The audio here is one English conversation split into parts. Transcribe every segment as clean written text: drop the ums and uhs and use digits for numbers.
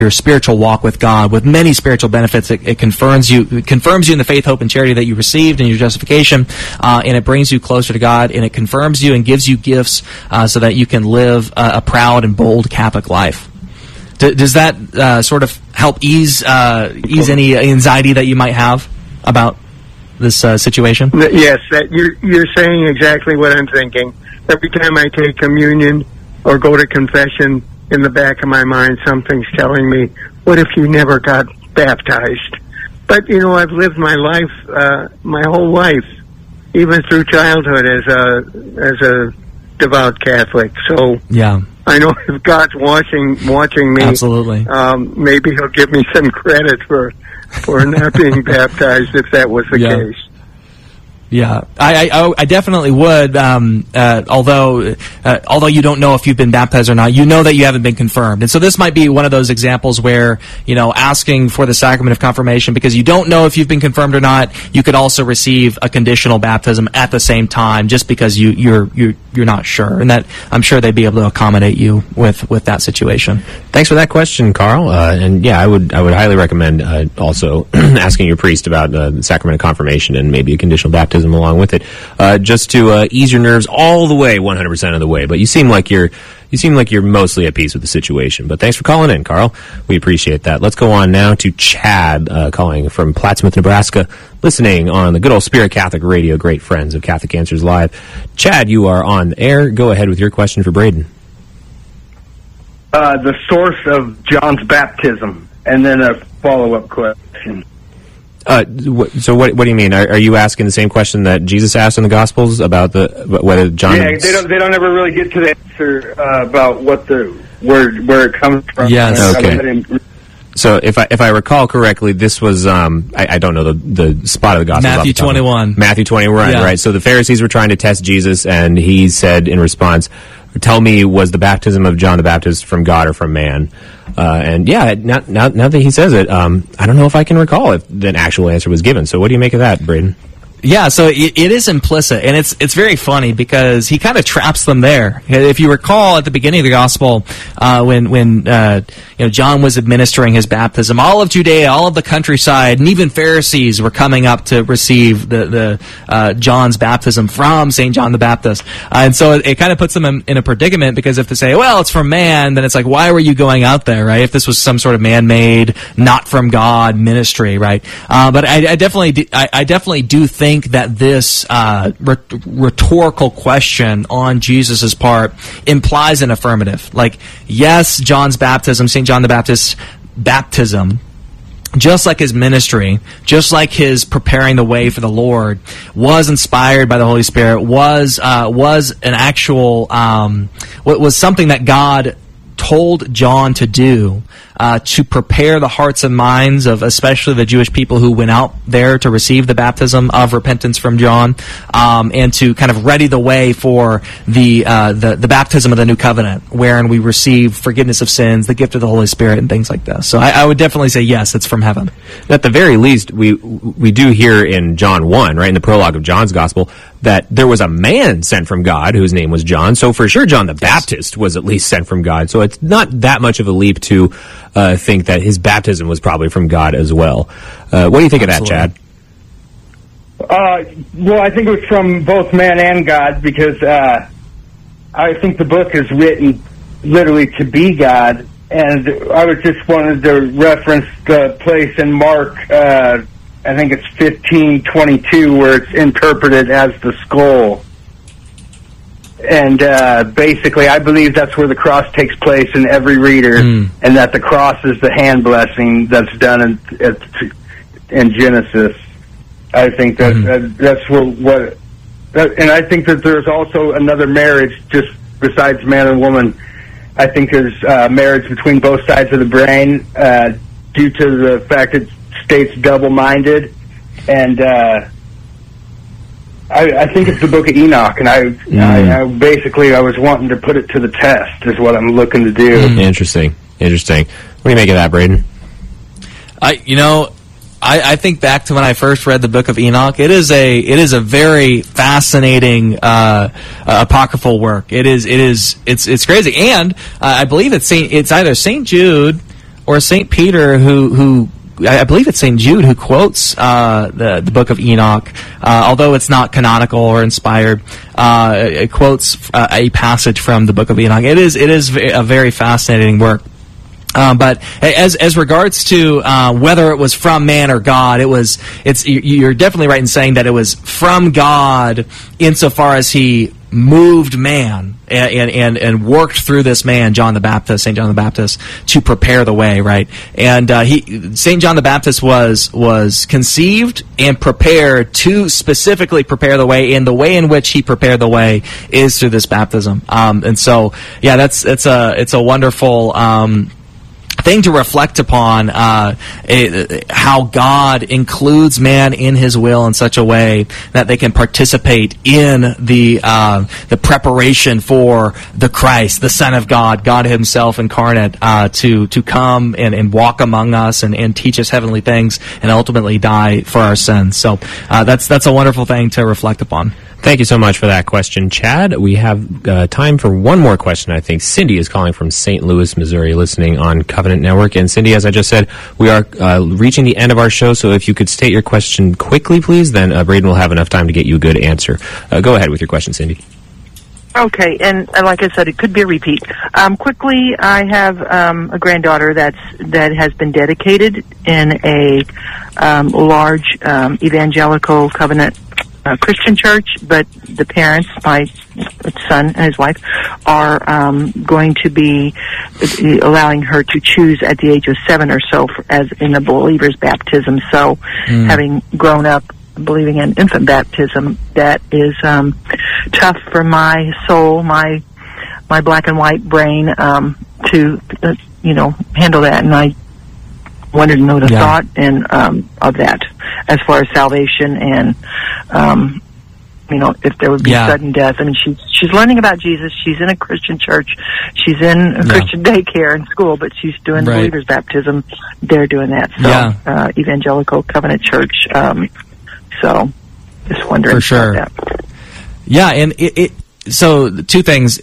spiritual walk with God, with many spiritual benefits. It confirms you in the faith, hope, and charity that you received in your justification, and it brings you closer to God, and it confirms you and gives you gifts so that you can live a proud and bold Catholic life. Does that sort of help ease any anxiety that you might have about this situation? Yes, you're saying exactly what I'm thinking. Every time I take communion or go to confession, in the back of my mind, something's telling me, what if you never got baptized? But, I've lived my life, my whole life, even through childhood as a devout Catholic. So yeah, I know if God's watching me, absolutely, maybe he'll give me some credit for not being baptized if that was the case. Yeah, I definitely would. Although you don't know if you've been baptized or not, you know that you haven't been confirmed, and so this might be one of those examples where asking for the sacrament of confirmation because you don't know if you've been confirmed or not. You could also receive a conditional baptism at the same time, just because you're not sure, and that I'm sure they'd be able to accommodate you with that situation. Thanks for that question, Carl. And yeah, I would highly recommend also asking your priest about the sacrament of confirmation and maybe a conditional baptism along with it, just to ease your nerves all the way, 100% of the way. But you seem like you're mostly at peace with the situation. But thanks for calling in, Carl. We appreciate that. Let's go on now to Chad, calling from Plattsmouth, Nebraska, listening on the good old Spirit Catholic Radio, great friends of Catholic Answers Live. Chad, you are on the air. Go ahead with your question for Braden. The source of John's baptism, and then a follow-up question. So what do you mean? Are you asking the same question that Jesus asked in the Gospels about whether John? Yeah, they don't ever really get to the answer about what where it comes from. Yes. Okay. So if I recall correctly, this was I don't know the spot of the Gospel. Matthew 21. Matthew 21, yeah. Right? So the Pharisees were trying to test Jesus, and he said in response, "Tell me, was the baptism of John the Baptist from God or from man?" And yeah, now that he says it, I don't know if I can recall if the actual answer was given. So what do you make of that, Braden? Yeah, so it is implicit, and it's very funny because he kind of traps them there. If you recall at the beginning of the Gospel, when John was administering his baptism, all of Judea, all of the countryside, and even Pharisees were coming up to receive the John's baptism from St. John the Baptist. And so it kind of puts them in a predicament, because if they say, well, it's from man, then it's like, why were you going out there, right? If this was some sort of man-made, not from God ministry, right? But I definitely do think that this rhetorical question on Jesus' part implies an affirmative. Like, yes, John's baptism, St. John the Baptist's baptism, just like his ministry, just like his preparing the way for the Lord, was inspired by the Holy Spirit, was an actual, was something that God told John to do, to prepare the hearts and minds of especially the Jewish people who went out there to receive the baptism of repentance from John, and to kind of ready the way for the baptism of the New Covenant, wherein we receive forgiveness of sins, the gift of the Holy Spirit, and things like this. So I would definitely say yes, it's from heaven. At the very least, we do hear in John 1, right, in the prologue of John's Gospel, that there was a man sent from God whose name was John. So for sure, John the Baptist was at least sent from God. So it's not that much of a leap to think that his baptism was probably from God as well. What do you think of that, Chad? Well, I think it was from both man and God, because I think the book is written literally to be God. And I was just wanted to reference the place in Mark, I think it's 15:22, where it's interpreted as the skull. And basically, I believe that's where the cross takes place in every reader, and that the cross is the hand blessing that's done in Genesis. I think that's what, and I think that there's also another marriage just besides man and woman. I think there's marriage between both sides of the brain due to the fact it states double-minded, and I think it's the Book of Enoch, and I basically was wanting to put it to the test, is what I'm looking to do. Interesting. What do you make of that, Braden? I think back to when I first read the Book of Enoch. It is a very fascinating apocryphal work. It's crazy, and I believe it's either St. Jude or St. Peter who I believe it's St. Jude who quotes the book of Enoch, although it's not canonical or inspired. It quotes a passage from the book of Enoch. It is a very fascinating work. But as regards to whether it was from man or God, you're definitely right in saying that it was from God insofar as he moved man and worked through this man, John the Baptist, St. John the Baptist, to prepare the way, right? And St. John the Baptist was conceived and prepared to specifically prepare the way, and the way in which he prepared the way is through this baptism. And so, yeah, it's a wonderful thing to reflect upon, how God includes man in his will in such a way that they can participate in the preparation for the Christ, the Son of God, God himself incarnate, to come and walk among us and teach us heavenly things and ultimately die for our sins. So that's a wonderful thing to reflect upon. Thank you so much for that question, Chad. We have time for one more question, I think. Cindy is calling from St. Louis, Missouri, listening on Covenant Network. And Cindy, as I just said, we are reaching the end of our show, so if you could state your question quickly, please, then Braden will have enough time to get you a good answer. Go ahead with your question, Cindy. Okay, and like I said, it could be a repeat. Quickly, I have a granddaughter that has been dedicated in a large evangelical covenant Christian church, but the parents, my son and his wife, are going to be allowing her to choose at the age of 7 or so as in the believer's baptism. So having grown up believing in infant baptism, that is tough for my soul, my black and white brain to handle that. And I wanted to know the thought and of that as far as salvation and if there would be sudden death. I mean, she's learning about Jesus. She's in a Christian church. She's in a Christian daycare and school, but she's doing the believer's baptism. They're doing that. So evangelical covenant church. So just wondering for sure. about that. Yeah, and so two things.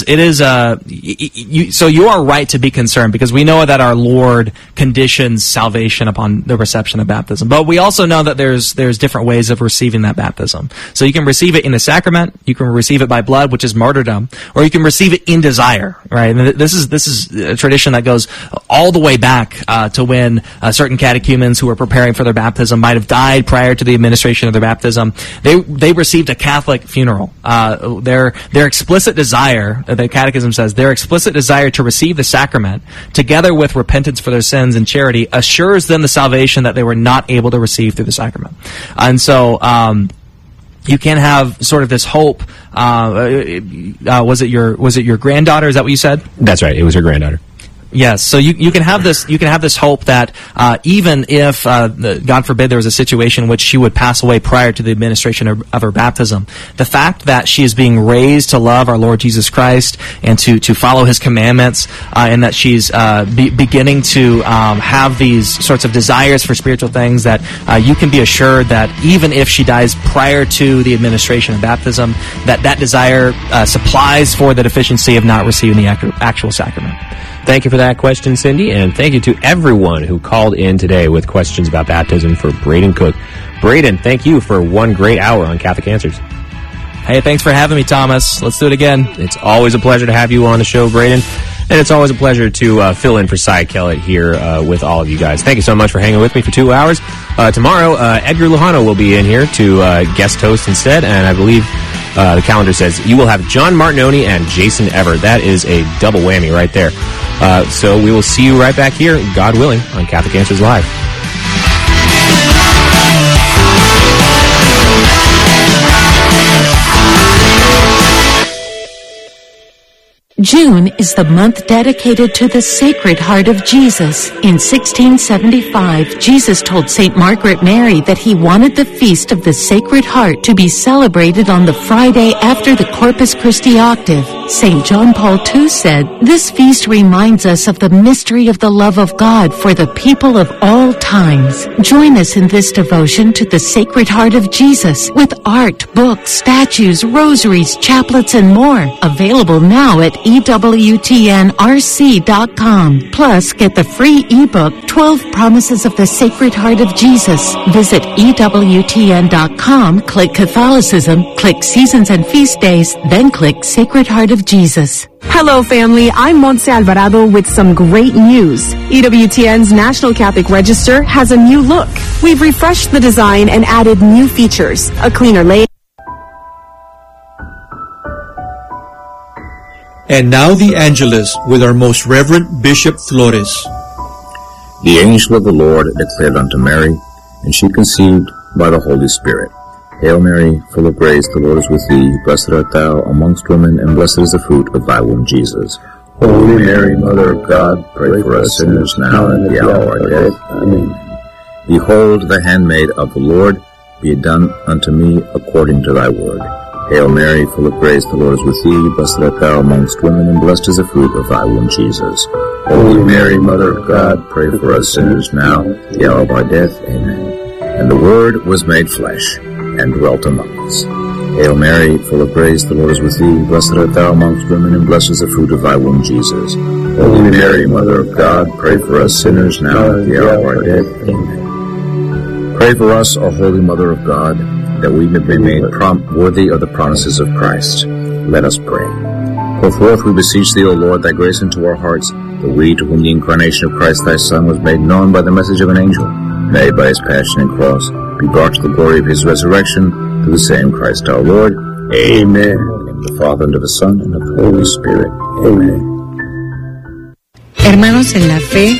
So you are right to be concerned, because we know that our Lord conditions salvation upon the reception of baptism. But we also know that there's different ways of receiving that baptism. So you can receive it in the sacrament, you can receive it by blood, which is martyrdom, or you can receive it in desire, right? And this is a tradition that goes all the way back to when certain catechumens who were preparing for their baptism might have died prior to the administration of their baptism. They received a Catholic funeral. Their explicit desire, the Catechism says, their explicit desire to receive the sacrament, together with repentance for their sins and charity, assures them the salvation that they were not able to receive through the sacrament. And so, you can have sort of this hope. Was it your granddaughter? Is that what you said? That's right. It was her granddaughter. Yes, so you can have this hope that even if God forbid there was a situation in which she would pass away prior to the administration of her baptism, the fact that she is being raised to love our Lord Jesus Christ and to follow His commandments, and that she's beginning to have these sorts of desires for spiritual things, that you can be assured that even if she dies prior to the administration of baptism, that desire supplies for the deficiency of not receiving the actual sacrament. Thank you for that question, Cindy, and thank you to everyone who called in today with questions about baptism for Braden Cook. Braden, thank you for one great hour on Catholic Answers. Hey, thanks for having me, Thomas. Let's do it again. It's always a pleasure to have you on the show, Braden, and it's always a pleasure to fill in for Cy Kellett here with all of you guys. Thank you so much for hanging with me for 2 hours. Tomorrow, Edgar Lujano will be in here to guest host instead, and I believe the calendar says you will have John Martinoni and Jason Everett. That is a double whammy right there. So we will see you right back here, God willing, on Catholic Answers Live. June is the month dedicated to the Sacred Heart of Jesus. In 1675, Jesus told St. Margaret Mary that he wanted the Feast of the Sacred Heart to be celebrated on the Friday after the Corpus Christi octave. St. John Paul II said, "This feast reminds us of the mystery of the love of God for the people of all times." Join us in this devotion to the Sacred Heart of Jesus with art, books, statues, rosaries, chaplets, and more. Available now at EWTNRC.com. Plus, get the free ebook, 12 Promises of the Sacred Heart of Jesus. Visit EWTN.com, click Catholicism, click Seasons and Feast Days, then click Sacred Heart of Jesus. Hello, family. I'm Montse Alvarado with some great news. EWTN's National Catholic Register has a new look. We've refreshed the design and added new features, a cleaner layout. And now the Angelus with our most Reverend Bishop Flores. The angel of the Lord declared unto Mary, and she conceived by the Holy Spirit. Hail Mary, full of grace, the Lord is with thee. Blessed art thou amongst women, and blessed is the fruit of thy womb, Jesus. Holy Mary, Mother of God, pray for us sinners now and at the hour of our death. Amen. Behold, the handmaid of the Lord, be it done unto me according to thy word. Hail Mary, full of grace, the Lord is with thee. Blessed art thou amongst women, and blessed is the fruit of thy womb, Jesus. Holy Mary, Mother of God, pray for us sinners now, at the hour of our death. Amen. And the Word was made flesh, and dwelt among us. Hail Mary, full of grace, the Lord is with thee. Blessed art thou amongst women, and blessed is the fruit of thy womb, Jesus. Holy Mary, Mother of God, pray for us sinners now, at the hour of our death. Amen. Pray for us, O Holy Mother of God, that we may be made worthy of the promises of Christ. Let us pray. Pour forth, we beseech thee, O Lord, thy grace into our hearts, that we, to whom the incarnation of Christ thy Son was made known by the message of an angel, may by his passion and cross be brought to the glory of his resurrection, through the same Christ our Lord. Amen. In the name of the Father, and of the Son, and of the Holy Spirit. Amen. Hermanos en la fe,